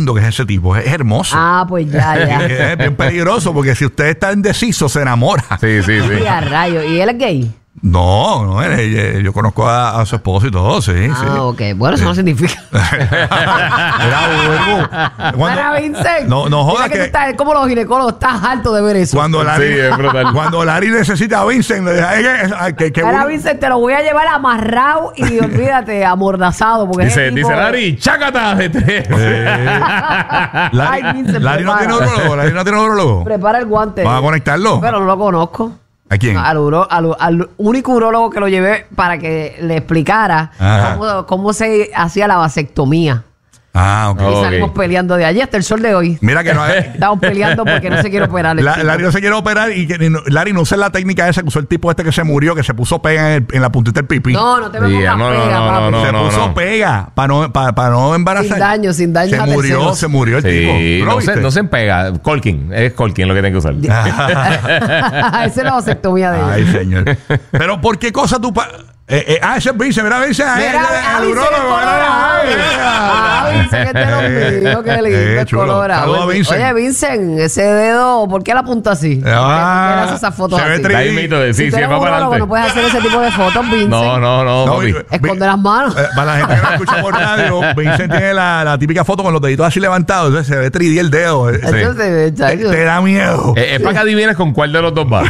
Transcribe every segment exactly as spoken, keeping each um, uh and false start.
lindo que es ese tipo. Es, es hermoso. Ah, pues ya, ya. Es, es bien peligroso porque si usted está indeciso, se enamora. Sí, sí, sí. Y a rayo. ¿Y él es gay? No, no, él- él- yo conozco a, a su esposo y todo, sí, Ah, sí. ok. Bueno, eso no significa. Era Burbu. Cuando- Mira, Vincent. No, no jodas Mira que, que- tú estás, como los ginecólogos, estás harto de ver eso. Cuando Larry, Sí, es brutal. cuando Larry necesita a Vincent, le deja- que, que, que Mira, Burbu- Vincent, te lo voy a llevar amarrado y olvídate, amordazado. Porque Dice, ese dice tipo- Larry, chácata de tres. Larry, Ay, Vincent, Larry no prepara. tiene urologo, Larry no tiene urologo. Prepara el guante. ¿Vas a conectarlo? Pero no lo conozco. ¿A quién? Al, uro- al, al único urólogo que lo llevé para que le explicara Ajá. cómo, cómo se hacía la vasectomía. Ah, ok. Oh. Y Ok. salimos peleando de allí hasta el sol de hoy. Mira que no hay- Estamos peleando porque no se quiere operar. el La- chico. Larry no se quiere operar y que no- Larry no usa la técnica esa que usó el tipo este que se murió, que se puso pega en, el- en la puntita del pipí. No, no te me Yeah, pongas no, no, pega, no, papi. no, se no, puso no. pega para no, para, para no embarazar. Sin daño, sin daño Se a murió, terceros. se murió el Sí, tipo. ¿Tú lo no se, viste? no se empega. Colkin, es Colkin lo que tiene que usar. Esa es la vasectomía de Ay, ellos. señor. Pero ¿por qué cosa tú... Pa eh, eh, ah, ese es Vincent, mira Vincent. ahí, Mira, el- ah, el Vincent es urólogo, colorado. mira, Ah, Vincent es de los míos, qué lindo, Eh, es chulo. colorado. Saludos a Vincent. Oye, Vincent, ese dedo, ¿por qué la apunta así? ¿Por qué Ah, él hace esas fotos se ve así? tri- Ahí mito de Si sí, tú sí, eres va para urólogo, adelante. no puedes hacer ese tipo de fotos, Vincent. No, no, no, No, papi. vi- Esconde las manos. Eh, para la gente que no escucha por radio, Vincent tiene la, la típica foto con los deditos así levantados, entonces se ve tres D el dedo. Eh, Entonces, Te, chacho. te da miedo. Eh, es para que adivines con cuál de los dos va.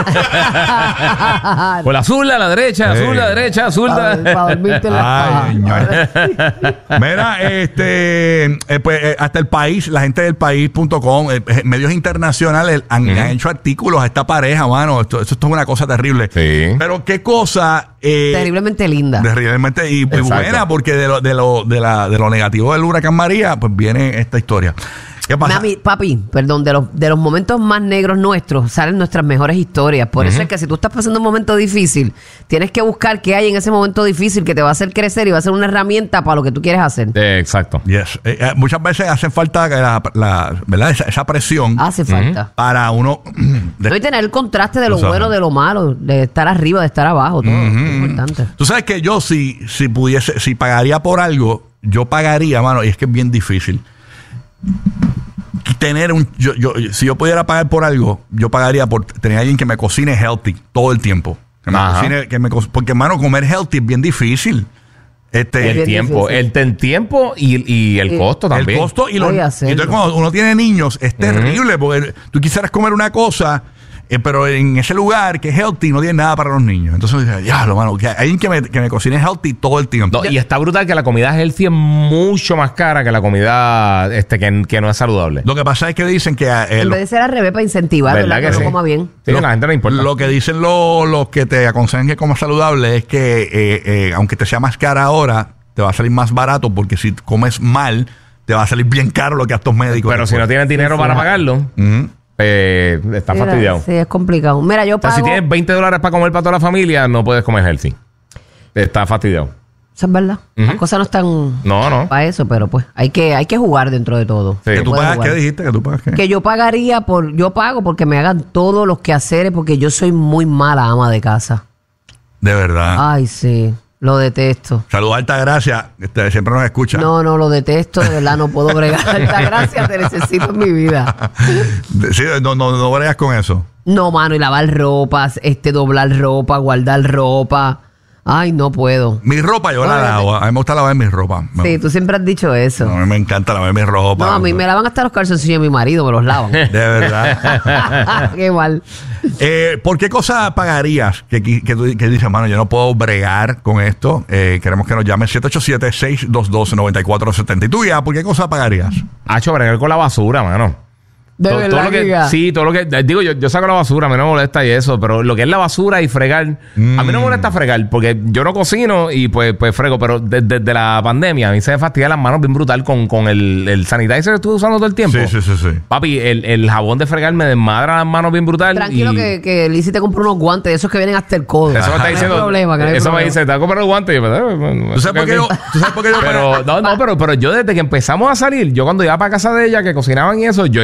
Con la zurda, la derecha, Sí. zurda, derecha, Para, zurda. para dormirte en la Ay, señor. Mira, este, eh, pues eh, hasta el país, la gente del país punto com, eh, eh, medios internacionales han, Ujú. han hecho artículos a esta pareja, mano. Esto, esto, esto es una cosa terrible. Sí. Pero qué cosa. Eh, Terriblemente linda. de realmente y, y Exacto. buena, porque de lo, de, lo, de, la, de lo negativo del huracán María, pues viene esta historia. ¿Qué pasa? Mami, papi, perdón, de los, de los momentos más negros nuestros salen nuestras mejores historias. Por eso es que si tú estás pasando un momento difícil, tienes que buscar qué hay en ese momento difícil que te va a hacer crecer y va a ser una herramienta para lo que tú quieres hacer. Eh, exacto. Yes. Eh, eh, muchas veces hace falta que la, la- ¿verdad? Esa, esa presión Hace falta. para uno. de- No, y tener el contraste de lo Tú sabes. bueno, de lo malo, de estar arriba, de estar abajo, todo. Es importante. Tú sabes que yo si, si pudiese, si pagaría por algo, yo pagaría, mano, y es que es bien difícil. Tener un, yo, yo, si yo pudiera pagar por algo, yo pagaría por tener a alguien que me cocine healthy todo el tiempo. Que me Ajá. cocine, que me co- porque, hermano, comer healthy es bien difícil. Este, El bien tiempo, difícil. el, el tiempo y, y el Y- costo el también. costo y los, Voy a y hacerlo. entonces cuando uno tiene niños es terrible porque tú quisieras comer una cosa eh, pero en ese lugar que es healthy no tiene nada para los niños. Entonces dices, ya lo mano, que hay alguien que me, que me cocine healthy todo el tiempo. No, y está brutal que la comida healthy es mucho más cara que la comida este que, que no es saludable. Lo que pasa es que dicen que eh, En lo, vez de ser al revés para incentivar, ¿Verdad ¿verdad? que Que sí? no coma bien. Sí, lo- a la gente no importa. lo que dicen los los que te aconsejan que comas saludable es que eh, eh, aunque te sea más cara ahora, te va a salir más barato porque si comes mal, te va a salir bien caro los gastos médicos. Pero si no después. tienes dinero Sí, para sí. pagarlo, Ujú. eh, está Mira, fastidiado. Sí, es complicado. Mira, yo O sea, pago... si tienes veinte dólares para comer para toda la familia, no puedes comer healthy. Está fastidiado. Eso es verdad. Ujú. Las cosas no están No, no. para eso, pero pues hay que, hay que jugar dentro de todo. Sí. ¿Que Se tú puede pagas jugar. qué dijiste? ¿Que tú pagas qué? Que yo pagaría por... Yo pago porque me hagan todos los quehaceres porque yo soy muy mala ama de casa. De verdad. Ay, sí. Lo detesto. Saludos, Altagracia. Este, siempre nos escucha. No, no, lo detesto. De verdad, no puedo bregar. Gracias, te necesito en mi vida. Sí, no, no, no bregas con eso. No, mano, y lavar ropas, este, doblar ropa, guardar ropa. Ay, no puedo. Mi ropa yo la Ay, lavo. A mí me gusta lavar mi ropa. Me- Sí, tú siempre has dicho eso. no, a mí me encanta lavar mi ropa. No, a mí me lavan hasta los calzoncillos de mi marido, me los lavan. De verdad. Qué mal. Eh, ¿Por qué cosa pagarías que, que, que tú que dices, mano, yo no puedo bregar con esto? Eh, queremos que nos llame siete ocho siete, seis dos dos, nueve cuatro siete cero. ¿Y tú ya? ¿Por qué cosa pagarías? Hacho, bregar con la basura, mano. De todo, verdad, todo lo que, Giga. sí, todo lo que digo yo, yo saco la basura, a mí no me molesta y eso, pero lo que es la basura y fregar, a mí no me molesta fregar porque yo no cocino y pues, pues frego, pero desde, desde la pandemia a mí se me fastidian las manos bien brutal con, con el, el sanitizer que estuve usando todo el tiempo. Sí, sí, sí, sí. Papi, el, el jabón de fregar me desmadra las manos bien brutal. Tranquilo y que, que Lizzy te compró unos guantes de esos que vienen hasta el codo. Eso me está No hay diciendo. problema, que no hay eso me problema. dice, te va a comprar los guantes. Y yo, pues, bueno, ¿Tú sabes por qué yo, tú sabes por qué yo Pero, no, no, pero, pero yo desde que empezamos a salir, yo cuando iba para casa de ella, que cocinaban y eso, yo iba, yo no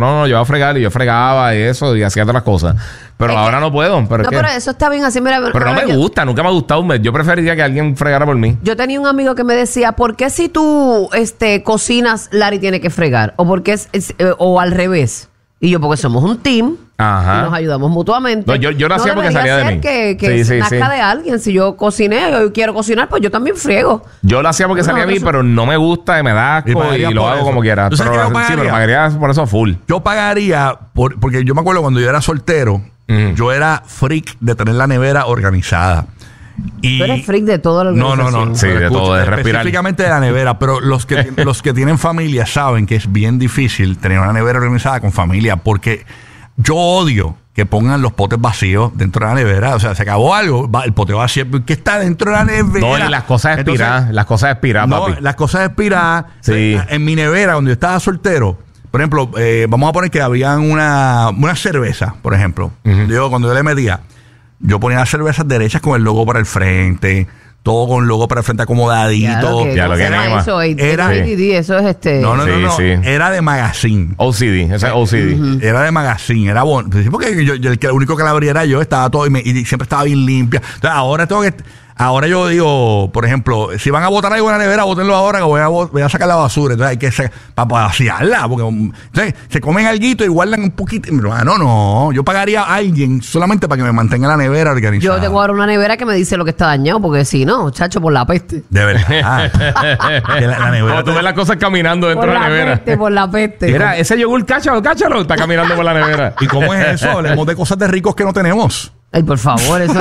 no, no, yo iba a fregar y yo fregaba y eso y hacía otras cosas. Pero Es ahora que- no puedo. Pero, No, es que- pero eso está bien así. Mira, pero no ahora me yo- gusta, nunca me ha gustado. Yo preferiría que alguien fregara por mí. Yo tenía un amigo que me decía, ¿por qué si tú este, cocinas, Larry tiene que fregar? O porque es, es, eh, o al revés. Y yo, porque somos un team. Ajá. Y nos ayudamos mutuamente. No, yo- yo lo hacía porque debería salía de ser mí. que, que Sí, sí, nazca sí. de alguien. Si yo cociné o yo quiero cocinar, pues yo también friego. Yo lo hacía porque No, salía a mí, eso- pero no me gusta y me da Y asco y, pagaría lo por hago eso. como quiera. ¿Tú sabes Pero, que yo sí, pero pagaría? pagaría por eso full. Yo pagaría, por, porque yo me acuerdo cuando yo era soltero, Ujú. yo era freak de tener la nevera organizada. Y Tú eres freak de todo lo que No, no, no. Sí, de todo, de respirar. Específicamente de la nevera, pero los que, los que tienen familia saben que es bien difícil tener una nevera organizada con familia, porque yo odio que pongan los potes vacíos dentro de la nevera. O sea, se acabó algo, va, el pote vacío, ¿qué está dentro de la nevera? No, y las cosas Entonces, expiradas. Las cosas expiradas, No, papi. las cosas expiradas. Sí. En mi nevera, cuando yo estaba soltero, por ejemplo, eh, vamos a poner que habían una, una cerveza, por ejemplo. Ujú. Yo, cuando yo le metía, yo ponía las cervezas derechas con el logo para el frente, todo con el logo para el frente acomodadito. que, Ya ¿cómo lo se que llama llama. eso? El- Era- el D V D, eso es este. No, no, no, Sí, no. sí. Era de magazine. O C D, ese es O C D. Era de magazine, era bueno. Porque yo, yo- el, que, el único que la abría era yo, estaba todo y, me- y siempre estaba bien limpia. Entonces, ahora tengo que. Ahora yo digo, por ejemplo, si van a botar algo en la nevera, bótenlo ahora, que voy a, bo- voy a sacar la basura. Entonces hay que sacar, para vaciarla. Porque um, entonces, se comen alguito y guardan un poquito. No, no, no. Yo pagaría a alguien solamente para que me mantenga la nevera organizada. Yo tengo ahora una nevera que me dice lo que está dañado, porque si no, chacho, por la peste. De verdad. Que la, la nevera. Como tú ves las cosas caminando dentro Por de la la nevera. peste, por la peste. Mira, ese yogur, cáchalo, cáchalo. Está caminando por la nevera. ¿Y cómo es eso? Hablemos de cosas de ricos que no tenemos. Ay, por favor, eso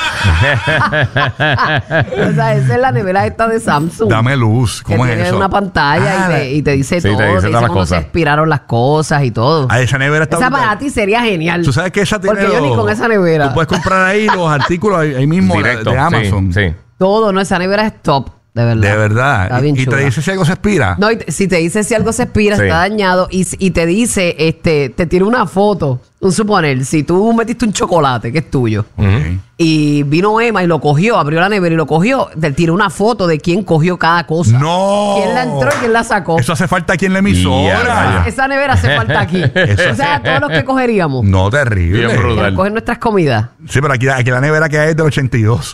o sea, esa es la nevera esta de Samsung. Dame luz. que ¿Cómo es tiene eso? una pantalla Ah, y, te, y te dice Sí, te todo. dice Te dice todas las cómo se cosas. expiraron las cosas y todo. Ah, esa nevera está Esa brutal. para ti sería genial. Tú sabes que esa tiene Porque yo ni los- con esa nevera. Tú puedes comprar ahí los artículos ahí, ahí mismo de- Directo. de Amazon. Sí, sí. Todo, no, esa nevera es top, de verdad. De verdad. Está Y, bien y chula. te dice si algo se expira. No, y te- si te dice si algo se expira, Sí. está dañado, y, y te dice, este, te tira una foto. Un suponer, si tú metiste un chocolate que es tuyo, Ujú. y vino Emma y lo cogió, abrió la nevera y lo cogió, te tira una foto de quién cogió cada cosa. No. ¿Quién la entró y quién la sacó? Eso hace falta aquí en la Ya, emisora. rayos. Esa nevera hace falta aquí. Eso- O sea, todos los que cogeríamos. No, terrible. Bien brutal. Que cogen nuestras comidas. Sí, pero aquí, aquí la nevera que hay es del ochenta y dos.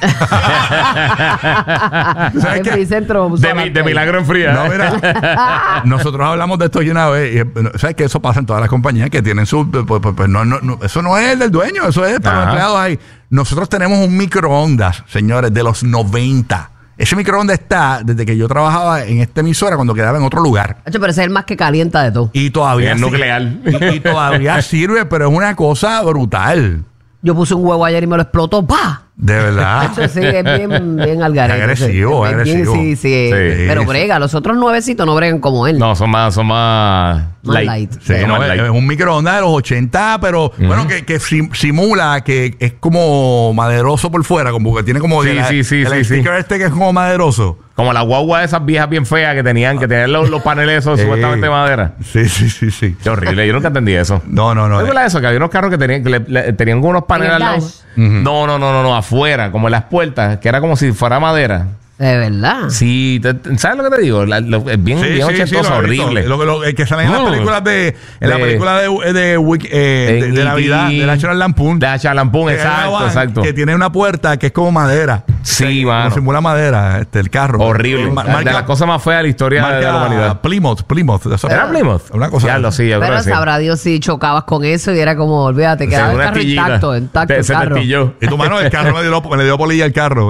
¿Sabes En qué? Free-Centro, De, mi- de milagro en fría. No, mira, nosotros hablamos de esto aquí una vez. Y, eh, ¿sabes que eso pasa en todas las compañías que tienen su. Pues, pues, pues, no, no, no, eso no es el del dueño, eso es para los Ajá. empleados ahí. Nosotros tenemos un microondas, señores, de los noventa. Ese microondas está desde que yo trabajaba en esta emisora cuando quedaba en otro lugar. Hacho, pero ese es el más que calienta de todo. Y todavía. Es sir- nuclear. Y, y todavía sirve, pero es una cosa brutal. Yo puse un huevo ayer y me lo explotó. ¡Pa! De verdad. Eso sí, es bien, bien al garete. Agresivo, Es bien- agresivo. Sí, sí, Sí. Pero Sí. brega, los otros nuevecitos no bregan como él. No, son más, son más, Más light. light. Sí, Son no, más es, light. es un microondas de los ochenta, pero bueno, que, que sim- simula que es como maderoso por fuera, como que tiene como Sí, el, sí, sí, el sí, sticker sí. este que es como maderoso. Como la guagua de esas viejas bien feas que tenían, que tenían los, los paneles esos Sí. supuestamente de madera. Sí, sí, sí, sí. Qué horrible, yo nunca entendí eso. No, no, no. ¿No es verdad eso? Que había unos carros que tenían, que le- le- tenían unos paneles el al lado. dash? No, no, no, no, no, afuera, como en las puertas, que era como si fuera madera. De verdad. Sí, te- te- ¿sabes lo que te digo? La- lo- es bien, Sí, bien sí, sí, ochentoso, lo he visto. horrible. Lo, lo- el que sale en las Mm. películas de. En la De- película de, de, Wiki- eh, de, En de E T, Navidad, de National Lampoon. De National Lampoon, Que hay una exacto, van exacto. Que tiene una puerta que es como madera. Sí, Como mano. simula madera, este, el carro. Horrible. Ma- de marca- las cosas más feas de la historia de marca la humanidad. Plymouth, Plymouth. Eso- ¿Era Plymouth? Una cosa. Ya lo sí, yo creo Pero que sí. sabrá Dios si chocabas con eso y era como, olvídate, Sí, quedaba el una carro astillita. intacto, intacto Te- el se carro. testilló. Y tu mano, el carro me dio, me le dio polilla al carro.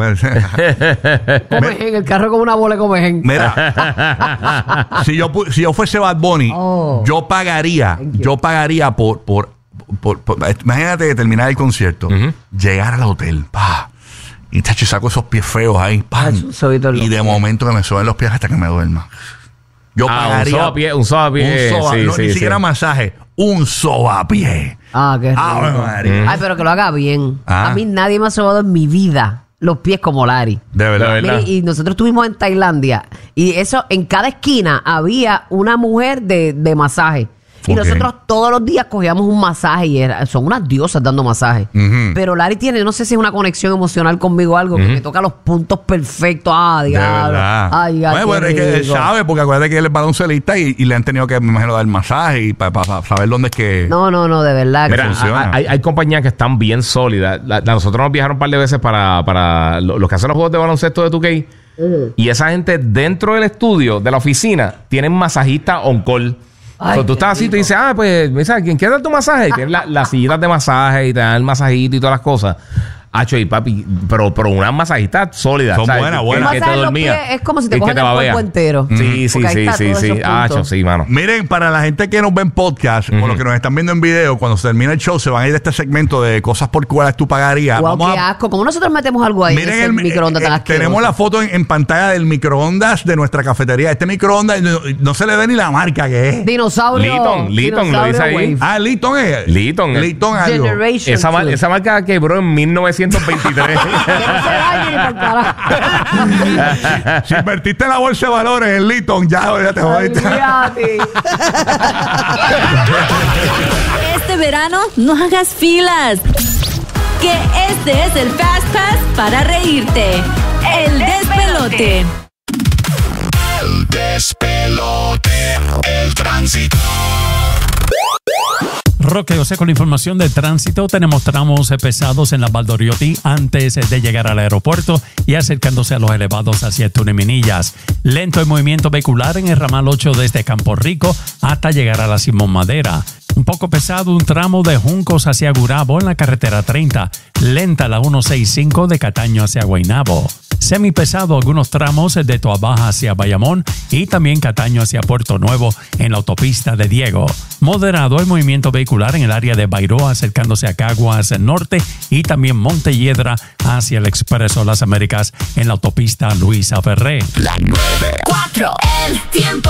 Comején, el carro como una bola de comején. Mira, si yo, pu- si yo fuese Bad Bunny, Oh. yo pagaría, Thank you. yo pagaría por, por, por, por- imagínate terminar el concierto, Ujú. llegar al hotel, pa, y tacho, saco esos pies feos ahí, pam, Ah, un sobito en y los de pies. momento que me suben los pies hasta que me duerma. Yo Ah, un pagaría sobapié, un sobapié, un soba- sí, no, sí, ni sí. siquiera masaje, un sobapié. Ah, qué rico. Ave María. Ay, pero que lo haga bien. Ah. A mí nadie me ha sobado en mi vida los pies como Larry. De verdad. De verdad. Mire, y nosotros estuvimos en Tailandia y eso, en cada esquina había una mujer de, de masaje. Y Ok. nosotros todos los días cogíamos un masaje y era- son unas diosas dando masaje. Ujú. Pero Larry tiene, no sé si es una conexión emocional conmigo o algo, que me toca los puntos perfectos. Ah, De diablo. verdad. Ay, ay, bueno, qué bueno, es que él rico. sabe, porque acuérdate que él es baloncelista y, y le han tenido que, me imagino, dar masaje y para saber dónde es que. No, no, no, de verdad. Mira, que- funciona. hay, hay compañías que están bien sólidas. La- la- nosotros nos viajaron un par de veces para, para lo- los que hacen los juegos de baloncesto de dos K. Y esa gente dentro del estudio, de la oficina, tienen masajista on call. Ay, O sea, tú qué estás así y te rico. dices, ah, pues, me dice, ¿quién quiere dar tu masaje? Y tienes la- las sillitas de masaje y te dan el masajito y todas las cosas. Hacho, y papi, pero, pero una masajita sólida. Son ¿sabes? buenas, Que- buenas. que Un masaje te en los dormía. pies es como si te Y que cogen el babea. cuerpo entero. Sí, sí, Porque ahí sí, está sí, todos sí. esos Hacho, puntos. sí, mano. Miren, para la gente que nos ve en podcast o los que nos están viendo en video, cuando se termine el show, se van a ir de este segmento de cosas por cuales tú pagarías. Wow, Vamos qué a. asco. Como nosotros metemos algo ahí en Miren ese el microondas tan eh, asqueroso. tenemos la foto en, en pantalla del microondas de nuestra cafetería. Este microondas no, no se le ve ni la marca que es. Dinosaurio. Liton, Liton, lo dice ahí. Wave. Ah, Liton es. Liton, eh. Liton algo. Generation Esa, mar- two. esa marca quebró en mil novecientos veintitrés. Que no se dañe ni por carajo. Si invertiste en la bolsa de valores en Liton, ya, ya te jodiste. Olvídate. Este verano no hagas filas. Que este es el Fast Pass para reírte. El despelote. El despelote, el tránsito. Roque José con la información de tránsito. Tenemos tramos eh, pesados en la Valdoriotti antes eh, de llegar al aeropuerto y acercándose a los elevados hacia Tuneminillas. Lento el movimiento vehicular en el ramal ocho desde Campo Rico hasta llegar a la Simón Madera. Un poco pesado un tramo de Juncos hacia Gurabo en la carretera treinta. Lenta la ciento sesenta y cinco de Cataño hacia Guaynabo. Semipesado algunos tramos de Toabaja hacia Bayamón y también Cataño hacia Puerto Nuevo en la autopista de Diego. Moderado el movimiento vehicular en el área de Bairoa acercándose a Caguas Norte y también Montelledra hacia el Expreso Las Américas en la autopista Luisa Ferré. La nueve. Cuatro. El tiempo.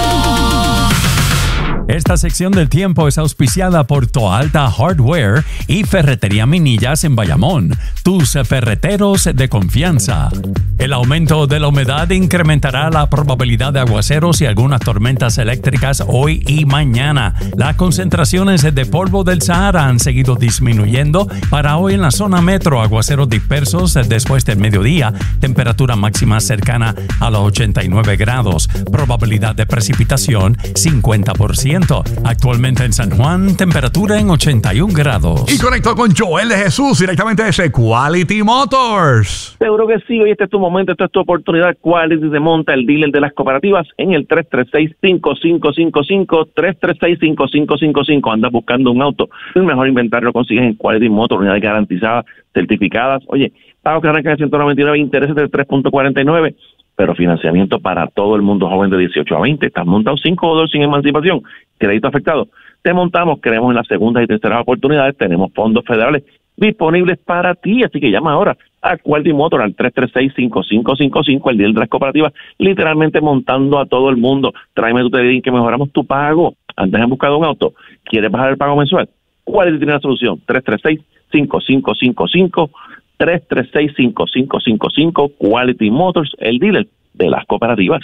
Esta sección del tiempo es auspiciada por Toalta Hardware y Ferretería Minillas en Bayamón, tus ferreteros de confianza. El aumento de la humedad incrementará la probabilidad de aguaceros y algunas tormentas eléctricas hoy y mañana. Las concentraciones de polvo del Sahara han seguido disminuyendo. Para hoy en la zona metro, aguaceros dispersos después del mediodía, temperatura máxima cercana a los ochenta y nueve grados, probabilidad de precipitación cincuenta por ciento. Actualmente en San Juan, temperatura en ochenta y un grados. Y conectó con Joel de Jesús directamente desde Quality Motors. Seguro que sí, hoy este es tu momento, esta es tu oportunidad. Quality te monta el dealer de las cooperativas en el tres tres seis, cinco cinco cinco cinco, tres tres seis, cinco cinco cinco cinco. Andas buscando un auto, el mejor inventario lo consigues en Quality Motors, unidades garantizadas, certificadas. Oye, pago que arranca de ciento noventa y nueve, intereses de tres punto cuarenta y nueve, pero financiamiento para todo el mundo joven de dieciocho a veinte. Estás montado cinco o dos sin emancipación, crédito afectado. Te montamos, creemos en las segundas y terceras oportunidades, tenemos fondos federales disponibles para ti, así que llama ahora a Quality Motor al tres tres seis, cinco cinco cinco cinco, el deal de las cooperativas, literalmente montando a todo el mundo. Tráeme tu T D I que mejoramos tu pago. Antes has buscado un auto, ¿quieres bajar el pago mensual? Quality tiene la solución, tres tres seis, cinco cinco cinco cinco, tres tres seis, cinco cinco cinco cinco, Quality Motors, el dealer de las cooperativas.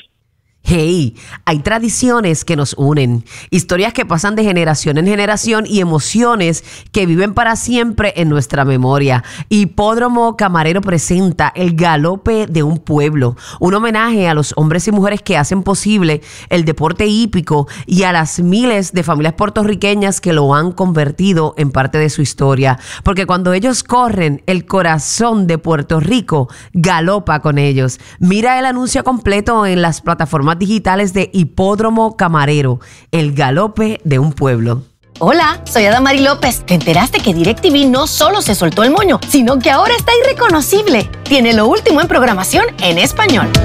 Hey, hay tradiciones que nos unen, historias que pasan de generación en generación y emociones que viven para siempre en nuestra memoria. Hipódromo Camarero presenta El Galope de un Pueblo, un homenaje a los hombres y mujeres que hacen posible el deporte hípico y a las miles de familias puertorriqueñas que lo han convertido en parte de su historia. Porque cuando ellos corren, el corazón de Puerto Rico galopa con ellos. Mira el anuncio completo en las plataformas digitales de Hipódromo Camarero, el galope de un pueblo. Hola, soy Adamari López. ¿Te enteraste que DirecTV no solo se soltó el moño, sino que ahora está irreconocible? Tiene lo último en programación en español.